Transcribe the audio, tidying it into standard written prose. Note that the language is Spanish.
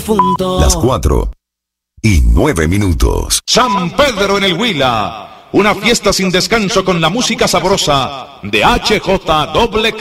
difunto. Las 4:09. San Pedro en el Huila. Una fiesta sin descanso con la música sabrosa de HJWK.